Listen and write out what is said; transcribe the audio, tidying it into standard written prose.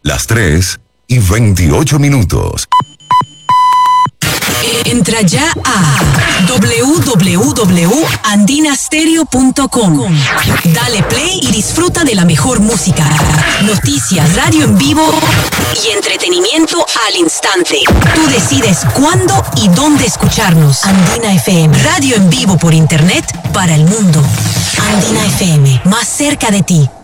las 3:28. Entra ya a www.andinastereo.com. Dale play y disfruta de la mejor música, noticias, radio en vivo y entretenimiento al instante. Tú decides cuándo y dónde escucharnos. Andina FM, radio en vivo por internet para el mundo. Andina FM, más cerca de ti.